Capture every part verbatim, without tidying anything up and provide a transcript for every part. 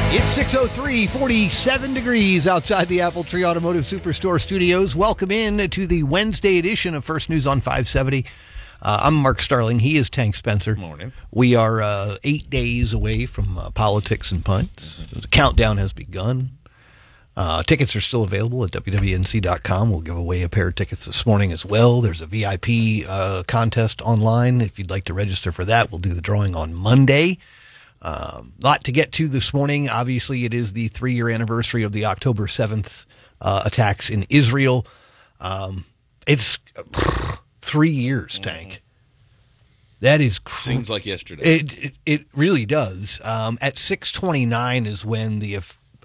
It's six oh three, forty-seven degrees outside the Apple Tree Automotive Superstore studios. Welcome in to the Wednesday edition of First News on five seventy. Uh, I'm Mark Starling. He is Tank Spencer. Morning. We are uh, eight days away from uh, Politics and Pints. The countdown has begun. Uh, tickets are still available at W W N C dot com. We'll give away a pair of tickets this morning as well. There's a V I P uh, contest online. If you'd like to register for that, we'll do the drawing on Monday. A um, lot to get to this morning. Obviously, it is the three-year anniversary of the October seventh uh, attacks in Israel. Um, it's uh, three years, Tank. Mm-hmm. That is cr- seems like yesterday. It it, it really does. Um, at six twenty-nine is when the uh,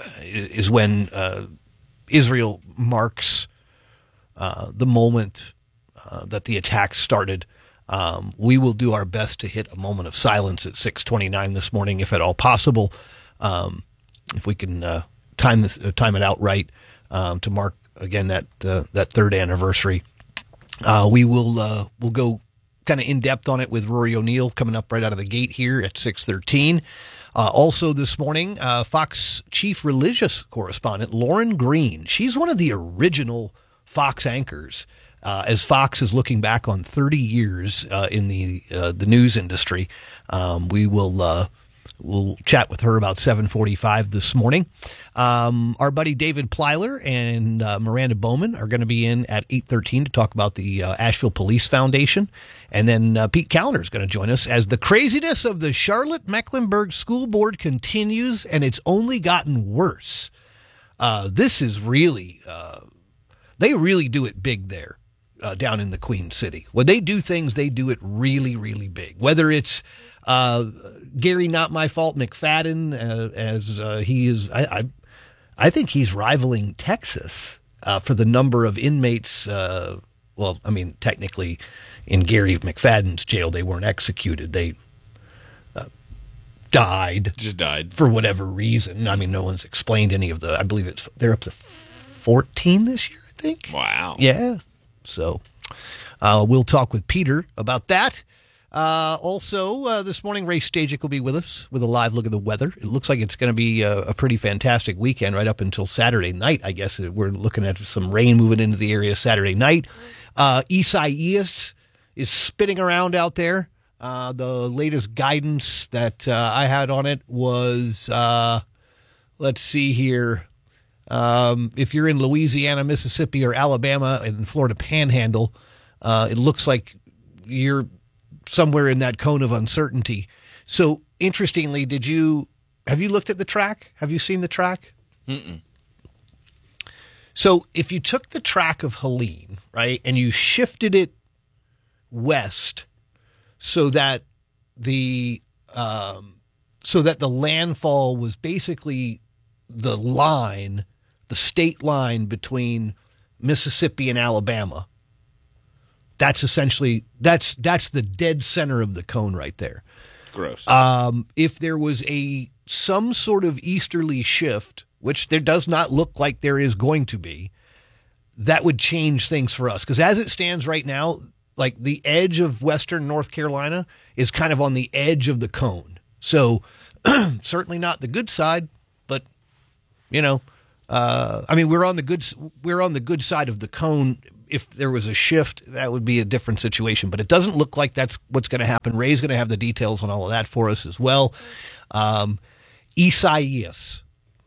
is when uh, Israel marks uh, the moment uh, that the attack started. Um, we will do our best to hit a moment of silence at six twenty-nine this morning, if at all possible. Um, if we can uh, time this, uh, time it out right um, to mark again that uh, that third anniversary. Uh, we will uh, we'll go kind of in depth on it with Rory O'Neill coming up right out of the gate here at six thirteen. Uh, also this morning, uh, Fox chief religious correspondent Lauren Green. She's one of the original Fox anchors. Uh, as Fox is looking back on thirty years uh, in the uh, the news industry, um, we will uh, we'll chat with her about seven forty-five this morning. Um, our buddy David Plyler and uh, Miranda Bowman are going to be in at eight thirteen to talk about the uh, Asheville Police Foundation. And then uh, Pete Callender is going to join us as the craziness of the Charlotte-Mecklenburg School Board continues, and it's only gotten worse. Uh, this is really, uh, they really do it big there. Uh, down in the Queen City. When they do things, they do it really, really big. Whether it's uh, Gary Not My Fault McFadden, uh, as uh, he is, I, I, I think he's rivaling Texas uh, for the number of inmates. Uh, well, I mean, technically, in Gary McFadden's jail, they weren't executed. They uh, died. Just died. For whatever reason. I mean, no one's explained any of the, I believe it's, they're up to fourteen this year, I think. Wow. Yeah. So uh, we'll talk with Peter about that. Uh, also, uh, this morning, Ray Stajic will be with us with a live look at the weather. It looks like it's going to be a, a pretty fantastic weekend right up until Saturday night, I guess. We're looking at some rain moving into the area Saturday night. Uh, Isaias is spinning around out there. Uh, the latest guidance that uh, I had on it was, uh, let's see here. Um, if you're in Louisiana, Mississippi, or Alabama and Florida Panhandle, uh, it looks like you're somewhere in that cone of uncertainty. So, interestingly, did you have you looked at the track? Have you seen the track? Mm-mm. So, if you took the track of Helene, right, and you shifted it west, so that the um, so that the landfall was basically the line. The state line between Mississippi and Alabama. That's essentially, that's that's the dead center of the cone right there. Gross. Um, if there was a some sort of easterly shift, which there does not look like there is going to be, that would change things for us. Because as it stands right now, like the edge of western North Carolina is kind of on the edge of the cone. So certainly not the good side, but, you know, Uh, I mean, we're on the good we're on the good side of the cone. If there was a shift, that would be a different situation. But it doesn't look like that's what's going to happen. Ray's going to have the details on all of that for us as well. Um, Isaias,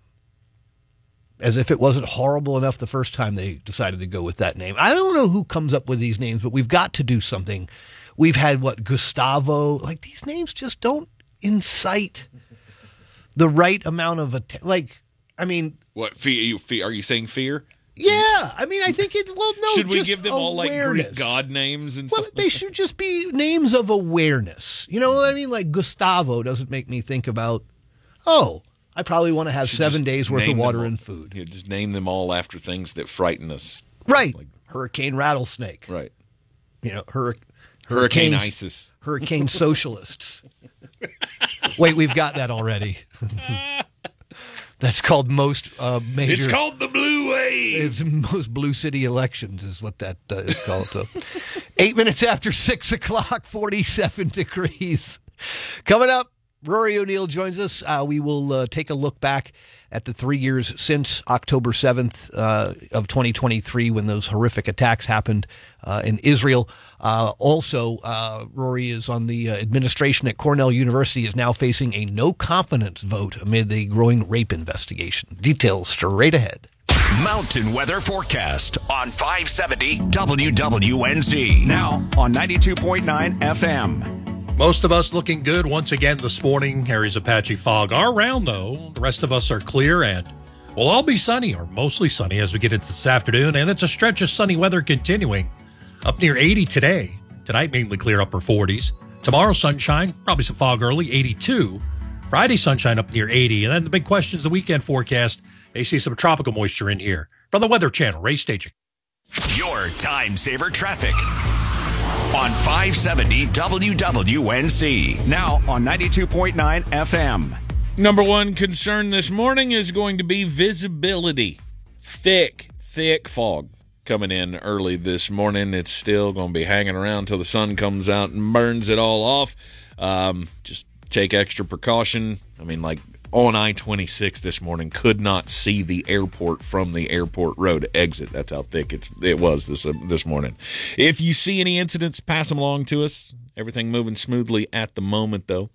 as if it wasn't horrible enough the first time they decided to go with that name. I don't know who comes up with these names, but we've got to do something. We've had, what, Gustavo? Like, these names just don't incite the right amount of, att- like, I mean... What, fear, are you saying fear? Yeah, I mean, I think it, well, no, should we just give them awareness. all, like, Greek god names and well, stuff? Well, they should just be names of awareness. You know what I mean? Like, Gustavo doesn't make me think about, oh, I probably want to have seven days worth of water and food. Yeah, just name them all after things that frighten us. Right. Like, Hurricane Rattlesnake. Right. You know, hur- Hurricane ISIS. Hurricane Socialists. Wait, we've got that already. That's called most uh, major... It's called the Blue Wave. It's most Blue City elections is what that uh, is called. So. Eight minutes after six o'clock, forty-seven degrees. Coming up, Rory O'Neill joins us. Uh, we will uh, take a look back at the three years since October seventh uh, of twenty twenty-three when those horrific attacks happened uh, in Israel. Uh, also, uh, Rory is on the uh, administration at Cornell University, is now facing a no-confidence vote amid the growing rape investigation. Details straight ahead. Mountain weather forecast on five seventy W W N Z. Now on ninety-two point nine F M. Most of us looking good once again this morning. Areas of patchy fog are around, though. The rest of us are clear, and we'll all be sunny, or mostly sunny, as we get into this afternoon. And it's a stretch of sunny weather continuing. Up near eighty today. Tonight, mainly clear upper forties. Tomorrow, sunshine, probably some fog early, eighty-two. Friday, sunshine up near eighty. And then the big question is the weekend forecast. May see some tropical moisture in here. From the Weather Channel, Ray Staging. Your time saver traffic on five seventy W W N Z. Now on ninety-two point nine F M. Number one concern this morning is going to be visibility. Thick, thick fog coming in early this morning. It's still going to be hanging around until the sun comes out and burns it all off. Um, just take extra precaution. I mean, like on I twenty-six this morning, could not see the airport from the airport road exit. That's how thick it's, it was this uh, this morning. If you see any incidents, pass them along to us. Everything moving smoothly at the moment, though.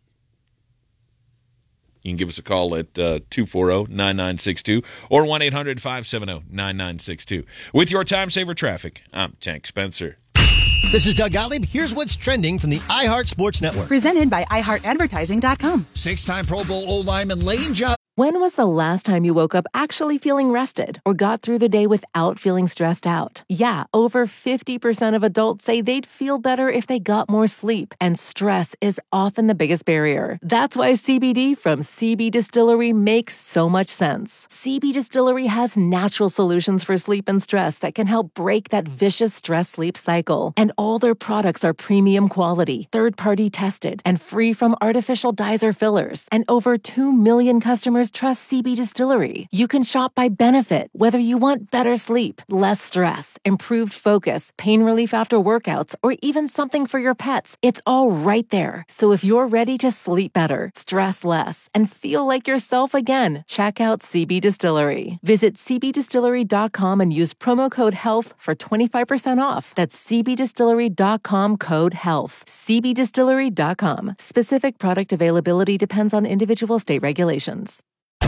You can give us a call at uh, two four zero, nine nine six two or one eight hundred, five seven zero, nine nine six two. With your Time Saver Traffic, I'm Tank Spencer. This is Doug Gottlieb. Here's what's trending from the iHeart Sports Network. Presented by i heart advertising dot com. Six-time Pro Bowl O-lineman Lane Johnson. When was the last time you woke up actually feeling rested or got through the day without feeling stressed out? Yeah, over fifty percent of adults say they'd feel better if they got more sleep, and stress is often the biggest barrier. That's why C B D from C B Distillery makes so much sense. C B Distillery has natural solutions for sleep and stress that can help break that vicious stress-sleep cycle. And all their products are premium quality, third-party tested, and free from artificial dyes or fillers. And over two million customers trust C B Distillery. You can shop by benefit, whether you want better sleep, less stress, improved focus, pain relief after workouts, or even something for your pets. It's all right there. So if you're ready to sleep better, stress less, and feel like yourself again, check out C B Distillery. Visit c b distillery dot com and use promo code HEALTH for twenty-five percent off. That's c b distillery dot com code HEALTH. c b distillery dot com. Specific product availability depends on individual state regulations.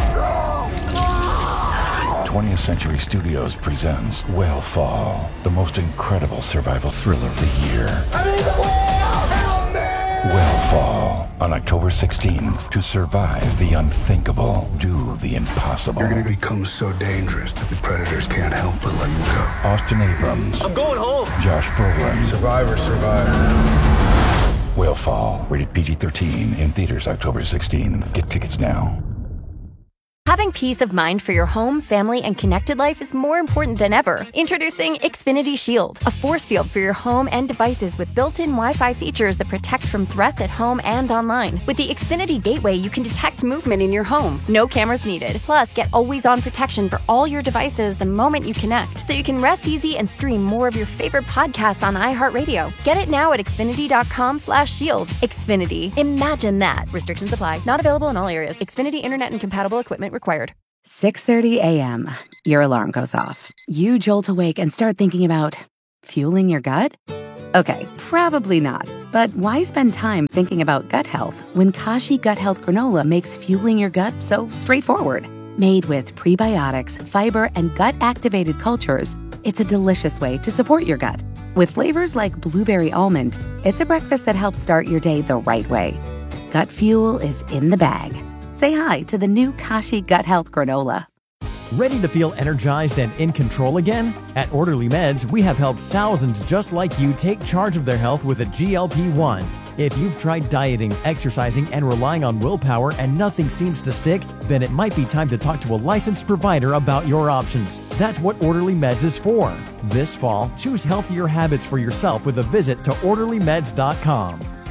twentieth Century Studios presents Whale the most incredible survival thriller of the year. I need the whale! Help me! Whale on October sixteenth. To survive the unthinkable, do the impossible. You're going to become so dangerous that the predators can't help but let you go. Austin Abrams. I'm going home. Josh Brolin. Survivor, survivor. Whale rated P G thirteen in theaters October sixteenth. Get tickets now. Having peace of mind for your home, family, and connected life is more important than ever. Introducing Xfinity Shield, a force field for your home and devices with built-in Wi-Fi features that protect from threats at home and online. With the Xfinity Gateway, you can detect movement in your home. No cameras needed. Plus, get always-on protection for all your devices the moment you connect, so you can rest easy and stream more of your favorite podcasts on iHeartRadio. Get it now at xfinity dot com slash shield. Xfinity. Imagine that. Restrictions apply. Not available in all areas. Xfinity Internet and compatible equipment required. six thirty a.m. Your alarm goes off. You jolt awake and start thinking about fueling your gut? Okay, probably not. But why spend time thinking about gut health when Kashi Gut Health Granola makes fueling your gut so straightforward? Made with prebiotics, fiber, and gut-activated cultures, it's a delicious way to support your gut. With flavors like blueberry almond, it's a breakfast that helps start your day the right way. Gut fuel is in the bag. Say hi to the new Kashi Gut Health Granola. Ready to feel energized and in control again? At Orderly Meds, we have helped thousands just like you take charge of their health with a G L P one. If you've tried dieting, exercising, and relying on willpower and nothing seems to stick, then it might be time to talk to a licensed provider about your options. That's what Orderly Meds is for. This fall, choose healthier habits for yourself with a visit to orderly meds dot com.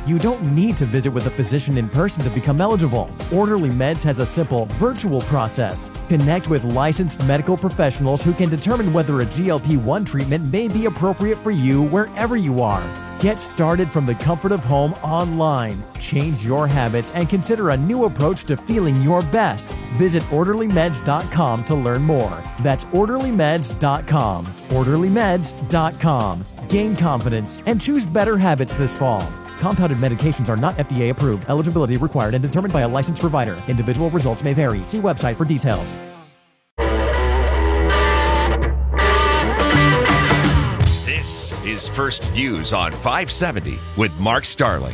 You don't need to visit with a physician in person to become eligible. Orderly Meds has a simple virtual process. Connect with licensed medical professionals who can determine whether a G L P one treatment may be appropriate for you wherever you are. Get started from the comfort of home online. Change your habits and consider a new approach to feeling your best. Visit orderly meds dot com to learn more. That's orderly meds dot com. orderly meds dot com. Gain confidence and choose better habits this fall. Compounded medications are not F D A approved. Eligibility required and determined by a licensed provider. Individual results may vary. See website for details. This is First Views on five seventy with Mark Starling.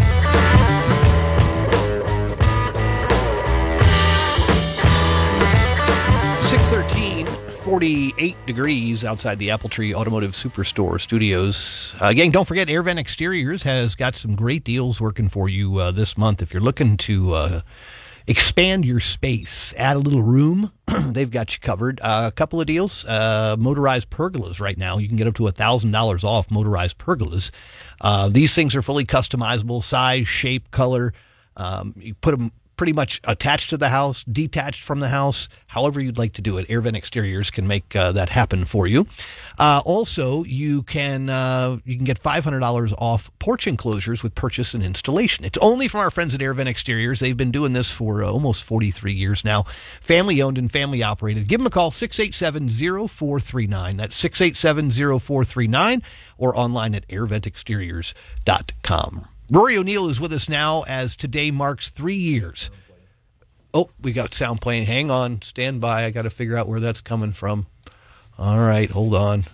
six thirteen, forty-eight degrees outside the Apple Tree Automotive Superstore studios. Uh, gang, don't forget, AirVent Exteriors has got some great deals working for you uh, this month. If you're looking to uh, expand your space, add a little room, they've got you covered. Uh, a couple of deals, uh, motorized pergolas right now. You can get up to one thousand dollars off motorized pergolas. Uh, these things are fully customizable, size, shape, color. Um, you put them pretty much attached to the house, detached from the house, however you'd like to do it. AirVent Exteriors can make uh, that happen for you. Uh, also, you can uh, you can get five hundred dollars off porch enclosures with purchase and installation. It's only from our friends at AirVent Exteriors. They've been doing this for uh, almost forty-three years now. Family owned and family operated. Give them a call, six eight seven, zero four three nine. That's six eight seven, zero four three nine, or online at air vent exteriors dot com. Rory O'Neill is with us now as today marks three years. Oh, we got sound playing. Hang on. Stand by. I got to figure out where that's coming from. All right. Hold on.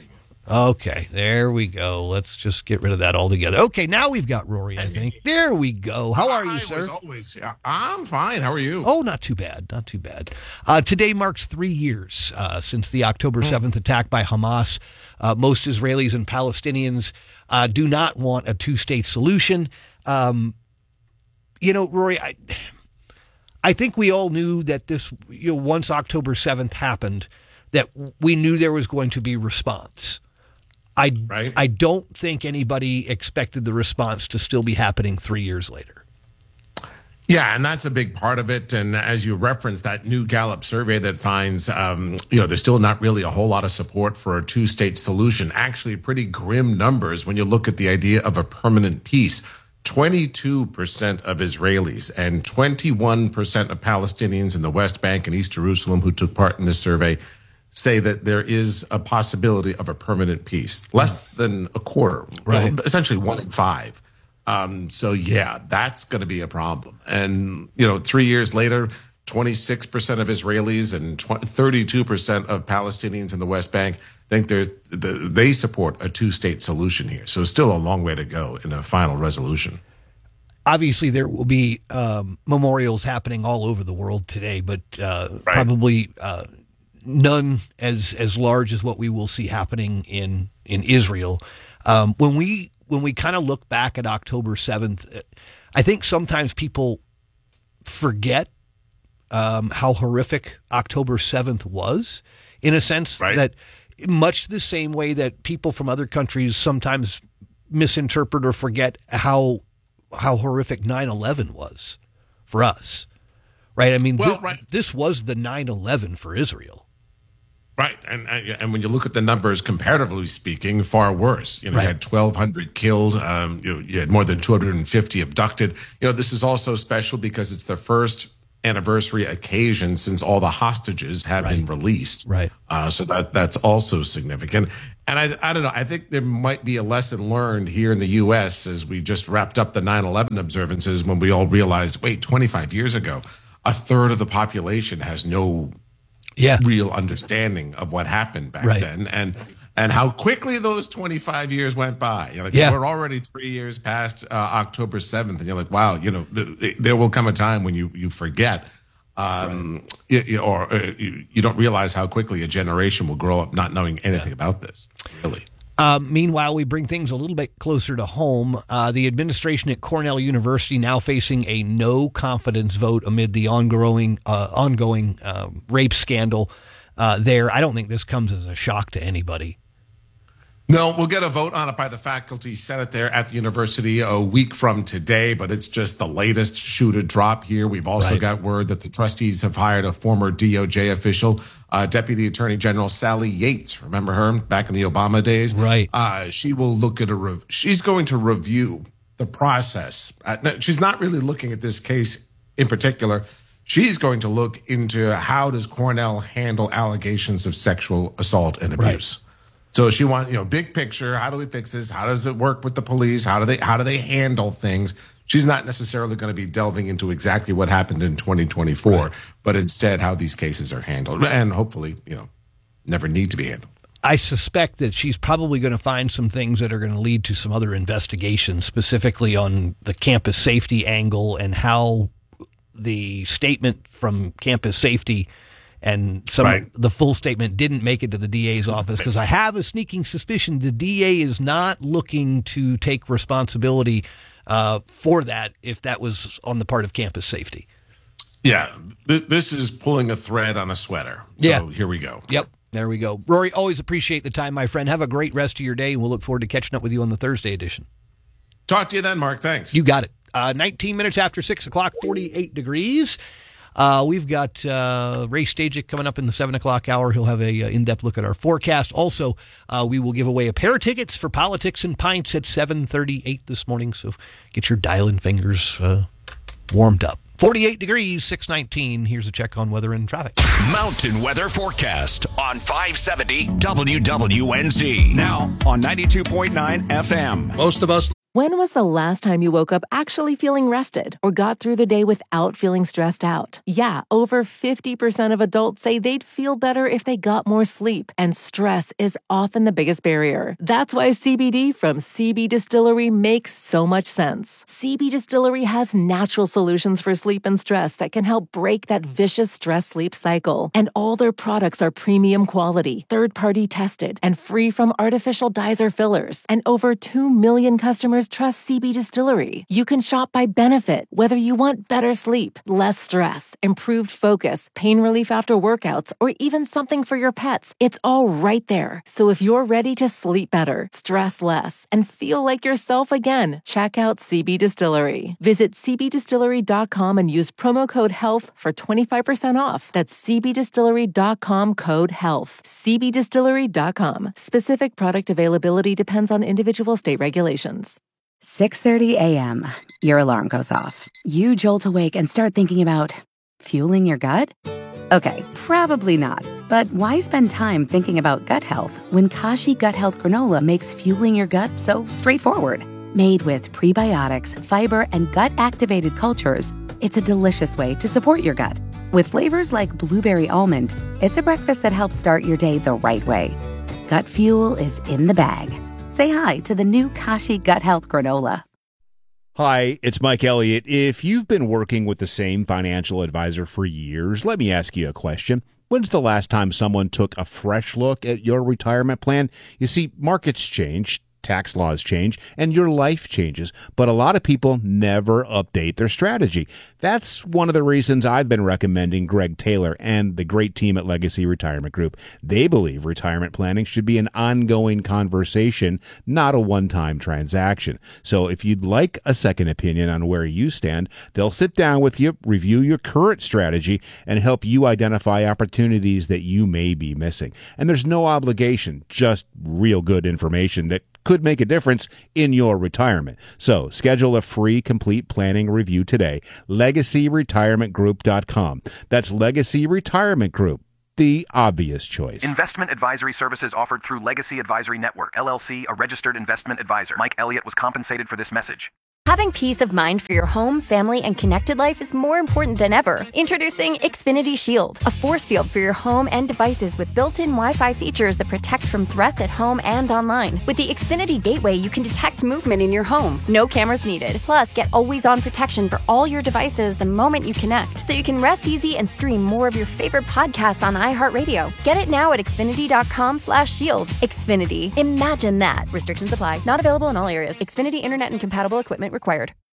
Okay. There we go. Let's just get rid of that altogether. Okay. Now we've got Rory, I think. There we go. How are you, sir? As always, yeah, I'm fine. How are you? Oh, not too bad. Not too bad. Uh, today marks three years uh, since the October seventh attack by Hamas. Uh, most Israelis and Palestinians uh, do not want a two-state solution. Um, you know, Rory, I... I think we all knew that this, you know, once October seventh happened, that we knew there was going to be response. I, right. I don't think anybody expected the response to still be happening three years later. Yeah, and that's a big part of it. And as you referenced, that new Gallup survey that finds, um, you know, there's still not really a whole lot of support for a two-state solution. Actually, pretty grim numbers when you look at the idea of a permanent peace. twenty-two percent of Israelis and twenty-one percent of Palestinians in the West Bank and East Jerusalem who took part in this survey say that there is a possibility of a permanent peace. Less than a quarter, right? Essentially one in five. Um, so, yeah, that's going to be a problem. And, you know, three years later, twenty-six percent of Israelis and thirty-two percent of Palestinians in the West Bank think they support a two-state solution here. So still a long way to go in a final resolution. Obviously, there will be um, memorials happening all over the world today, but uh, right. probably uh, none as as large as what we will see happening in in Israel. Um, when we when we kind of look back at October seventh, I think sometimes people forget um, how horrific October seventh was, in a sense right. that much the same way that people from other countries sometimes misinterpret or forget how how horrific nine eleven was for us, right? I mean, well, th- right. this was the nine eleven for Israel. Right, and and when you look at the numbers, comparatively speaking, far worse. You know, right. you had twelve hundred killed. Um, you, you had more than two hundred fifty abducted. You know, this is also special because it's the first anniversary occasion since all the hostages have right. been released. Right. Uh, so that that's also significant. And I I don't know. I think there might be a lesson learned here in the U S as we just wrapped up the nine eleven observances when we all realized, wait, twenty-five years ago, a third of the population has no yeah. real understanding of what happened back right. then, and and how quickly those twenty-five years went by. You're like, yeah. we're already three years past uh, October seventh, and you're like, wow, you know, th- there will come a time when you you forget, um, right. you, you, or uh, you, you don't realize how quickly a generation will grow up not knowing anything yeah. about this, really. Uh, meanwhile, we bring things a little bit closer to home. Uh, the administration at Cornell University now facing a no confidence vote amid the ongoing uh, ongoing uh, rape scandal uh, there. I don't think this comes as a shock to anybody. No, we'll get a vote on it by the faculty senate there at the university a week from today, but it's just the latest shoe to drop here. We've also Right. got word that the trustees have hired a former D O J official, uh, Deputy Attorney General Sally Yates. Remember her back in the Obama days? Right. Uh, she will look at a, rev- she's going to review the process. Uh, no, she's not really looking at this case in particular. She's going to look into how does Cornell handle allegations of sexual assault and abuse. Right. So she wants, you know, big picture. How do we fix this? How does it work with the police? How do they how do they handle things? She's not necessarily going to be delving into exactly what happened in twenty twenty-four, right. but instead how these cases are handled, and hopefully, you know, never need to be handled. I suspect that she's probably going to find some things that are going to lead to some other investigations, specifically on the campus safety angle and how the statement from campus safety and some right. the full statement didn't make it to the D A's office, because I have a sneaking suspicion the D A is not looking to take responsibility uh, for that if that was on the part of campus safety. Yeah, this, this is pulling a thread on a sweater. So yeah. here we go. Yep, there we go. Rory, always appreciate the time, my friend. Have a great rest of your day, and we'll look forward to catching up with you on the Thursday edition. Talk to you then, Mark. Thanks. You got it. Uh, nineteen minutes after six o'clock, forty-eight degrees. Uh, we've got uh, Ray Stajic coming up in the seven o'clock hour. He'll have a uh, in-depth look at our forecast. Also, uh, we will give away a pair of tickets for Politics and Pints at seven thirty-eight this morning. So get your dial-in fingers uh, warmed up. forty-eight degrees, six nineteen. Here's a check on weather and traffic. Mountain Weather Forecast on five seventy W W N Z. Now on ninety-two point nine F M. Most of us. When was the last time you woke up actually feeling rested or got through the day without feeling stressed out? Yeah, over fifty percent of adults say they'd feel better if they got more sleep, and stress is often the biggest barrier. That's why C B D from C B Distillery makes so much sense. C B Distillery has natural solutions for sleep and stress that can help break that vicious stress-sleep cycle. And all their products are premium quality, third-party tested, and free from artificial dyes or fillers. And over two million customers trust C B Distillery. You can shop by benefit, whether you want better sleep, less stress, improved focus, pain relief after workouts, or even something for your pets. It's all right there. So if you're ready to sleep better, stress less, and feel like yourself again, check out C B Distillery. Visit c b distillery dot com and use promo code HEALTH for twenty-five percent off. That's c b distillery dot com code HEALTH. c b distillery dot com. Specific product availability depends on individual state regulations. six thirty a.m. Your alarm goes off. You jolt awake and start thinking about fueling your gut? Okay, probably not. But why spend time thinking about gut health when Kashi Gut Health Granola makes fueling your gut so straightforward? Made with prebiotics, fiber, and gut-activated cultures, it's a delicious way to support your gut. With flavors like blueberry almond, it's a breakfast that helps start your day the right way. Gut fuel is in the bag. Say hi to the new Kashi Gut Health Granola. Hi, it's Mike Elliott. If you've been working with the same financial advisor for years, let me ask you a question. When's the last time someone took a fresh look at your retirement plan? You see, markets change, tax laws change, and your life changes, but a lot of people never update their strategy. That's one of the reasons I've been recommending Greg Taylor and the great team at Legacy Retirement Group. They believe retirement planning should be an ongoing conversation, not a one-time transaction. So if you'd like a second opinion on where you stand, they'll sit down with you, review your current strategy, and help you identify opportunities that you may be missing. And there's no obligation, just real good information that could make a difference in your retirement. So schedule a free complete planning review today. legacy retirement group dot com. That's Legacy Retirement Group, the obvious choice. Investment advisory services offered through Legacy Advisory Network, L L C, a registered investment advisor. Mike Elliott was compensated for this message. Having peace of mind for your home, family, and connected life is more important than ever. Introducing Xfinity Shield, a force field for your home and devices with built-in Wi-Fi features that protect from threats at home and online. With the Xfinity Gateway, you can detect movement in your home. No cameras needed. Plus, get always-on protection for all your devices the moment you connect, so you can rest easy and stream more of your favorite podcasts on iHeartRadio. Get it now at xfinity.com slash shield. Xfinity. Imagine that. Restrictions apply. Not available in all areas. Xfinity Internet and compatible equipment required.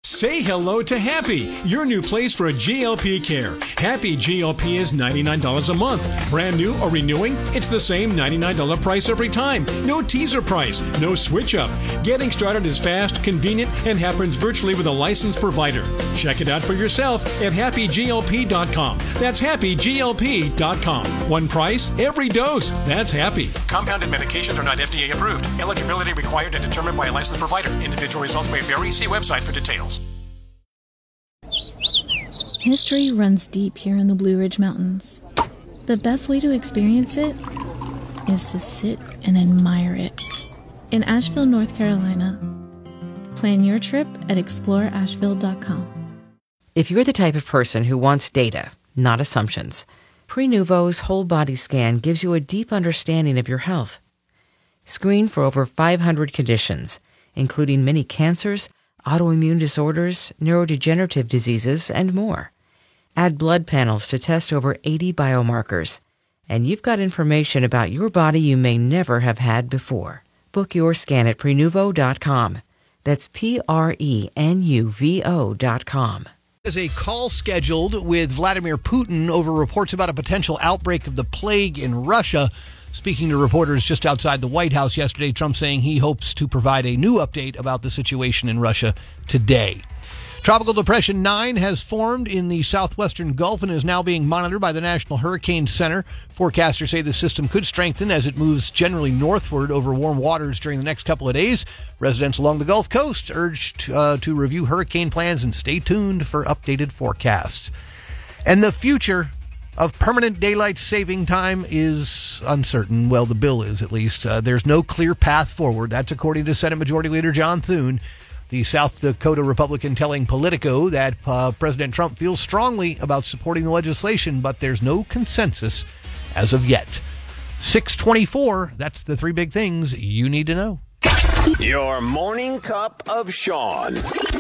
Say hello to Happy, your new place for a G L P care. Happy G L P is ninety-nine dollars a month. Brand new or renewing, it's the same ninety-nine dollars price every time. No teaser price, no switch up. Getting started is fast, convenient, and happens virtually with a licensed provider. Check it out for yourself at happy G L P dot com. That's happy G L P dot com. One price, every dose. That's Happy. Compounded medications are not F D A approved. Eligibility required and determined by a licensed provider. Individual results may vary. See website for details. History runs deep here in the Blue Ridge Mountains. The best way to experience it is to sit and admire it. In Asheville, North Carolina. Plan your trip at explore asheville dot com. If you're the type of person who wants data, not assumptions, Prenuvo's whole body scan gives you a deep understanding of your health. Screen for over five hundred conditions, including many cancers, autoimmune disorders, neurodegenerative diseases, and more. Add blood panels to test over eighty biomarkers, and you've got information about your body you may never have had before. Book your scan at prenuvo dot com. That's P R E N U V O dot com. There's a call scheduled with Vladimir Putin over reports about a potential outbreak of the plague in Russia. Speaking to reporters just outside the White House yesterday, Trump saying he hopes to provide a new update about the situation in Russia today. Tropical Depression nine has formed in the southwestern Gulf and is now being monitored by the National Hurricane Center. Forecasters say the system could strengthen as it moves generally northward over warm waters during the next couple of days. Residents along the Gulf Coast urged uh, to review hurricane plans and stay tuned for updated forecasts. And the future of permanent daylight saving time is uncertain. Well, the bill is, at least. Uh, there's no clear path forward. That's according to Senate Majority Leader John Thune, the South Dakota Republican, telling Politico that uh, President Trump feels strongly about supporting the legislation, but there's no consensus as of yet. six twenty-four, that's the three big things you need to know. Your morning cup of Sean.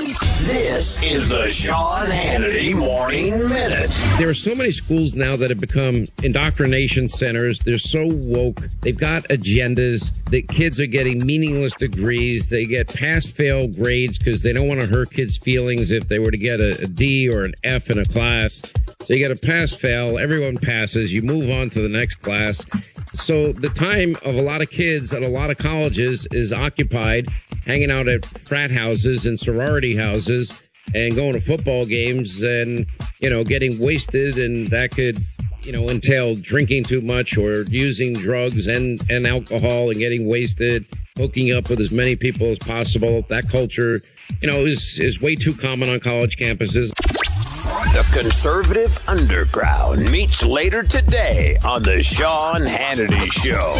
This is the Sean Hannity Morning Minute. There are so many schools now that have become indoctrination centers. They're so woke. They've got agendas. The kids are getting meaningless degrees. They get pass-fail grades because they don't want to hurt kids' feelings if they were to get a, a D or an F in a class. So you get a pass-fail. Everyone passes. You move on to the next class. So the time of a lot of kids at a lot of colleges is occupied hanging out at frat houses and sorority houses and going to football games and, you know, getting wasted. And that could, you know, entail drinking too much or using drugs and, and alcohol and getting wasted, hooking up with as many people as possible. That culture, you know, is, is way too common on college campuses. The Conservative Underground meets later today on the Sean Hannity Show.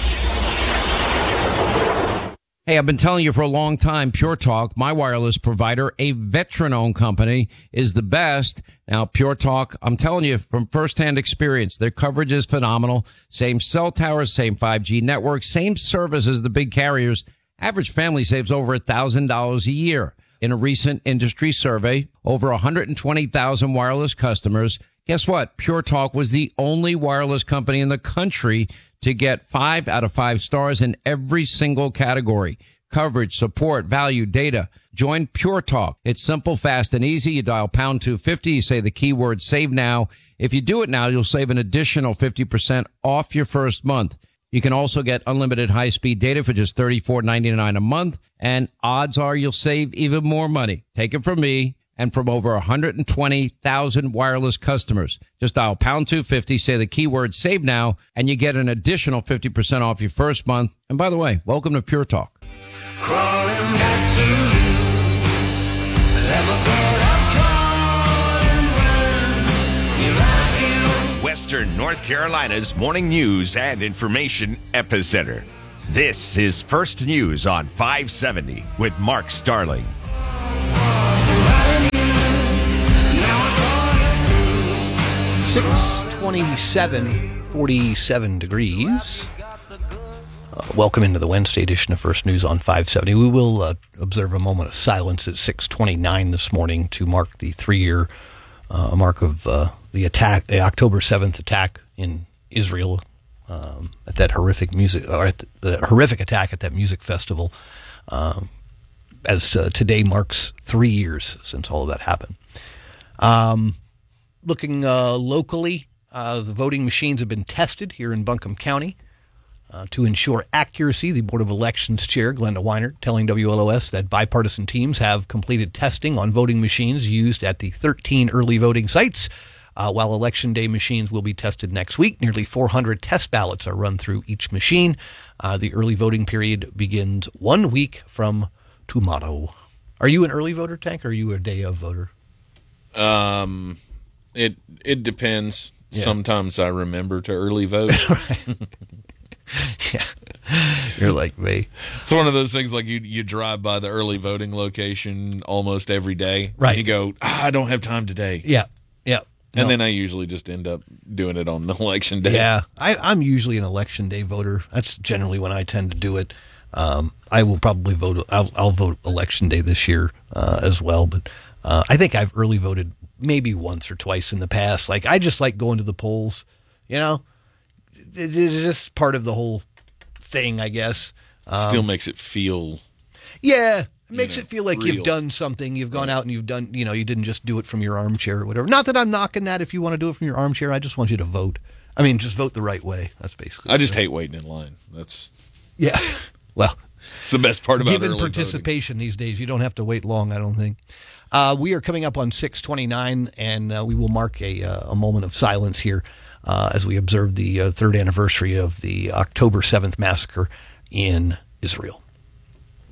Hey, I've been telling you for a long time, Pure Talk, my wireless provider, a veteran-owned company, is the best. Now, Pure Talk, I'm telling you from firsthand experience, their coverage is phenomenal. Same cell towers, same five G network, same service as the big carriers. Average family saves over one thousand dollars a year. In a recent industry survey, over one hundred twenty thousand wireless customers. Guess what? Pure Talk was the only wireless company in the country to get five out of five stars in every single category. Coverage, support, value, data. Join Pure Talk. It's simple, fast, and easy. You dial pound two fifty. You say the keyword save now. If you do it now, you'll save an additional fifty percent off your first month. You can also get unlimited high-speed data for just thirty-four ninety-nine a month, and odds are you'll save even more money. Take it from me and from over one hundred twenty thousand wireless customers. Just dial pound two fifty, say the keyword save now, and you get an additional fifty percent off your first month. And by the way, welcome to Pure Talk. Crawling back to you. Never thought Western North Carolina's morning news and information epicenter. This is First News on five seventy with Mark Starling. six twenty-seven, forty-seven degrees. Uh, welcome into the Wednesday edition of First News on five seventy. We will uh, observe a moment of silence at six twenty-nine this morning to mark the three-year uh, mark of uh, the attack, the October seventh attack in Israel, um, at that horrific music, or at the, the horrific attack at that music festival. Um, as uh, today marks three years since all of that happened. Um, looking uh, locally, uh, the voting machines have been tested here in Buncombe County. Uh, to ensure accuracy, the Board of Elections Chair, Glenda Weiner, telling W L O S that bipartisan teams have completed testing on voting machines used at the thirteen early voting sites. Uh, while Election Day machines will be tested next week, nearly four hundred test ballots are run through each machine. Uh, the early voting period begins one week from tomorrow. Are you an early voter, Tank, or are you a day of voter? Um, it it depends. Yeah. Sometimes I remember to early vote. Yeah, you're like me. It's one of those things like you you drive by the early voting location almost every day. Right. And you go, ah, I don't have time today. Yeah, yeah. And No. then I usually just end up doing it on election day. Yeah, I, I'm usually an election day voter. That's generally when I tend to do it. Um, I will probably vote. I'll, I'll vote election day this year uh, as well. But uh, I think I've early voted maybe once or twice in the past. Like I just like going to the polls. You know, it, it's just part of the whole thing, I guess. Um, Still makes it feel. Yeah, it makes you know, it feel like real. you've done something. You've gone out and you've done, you know, you didn't just do it from your armchair or whatever. Not that I'm knocking that if you want to do it from your armchair. I just want you to vote. I mean, just vote the right way. That's basically I just it. hate waiting in line. That's Yeah. Well, it's the best part about given early participation these days, you don't have to wait long, I don't think. Uh, we are coming up on six twenty-nine, and uh, we will mark a, uh, a moment of silence here uh, as we observe the uh, third anniversary of the October seventh massacre in Israel.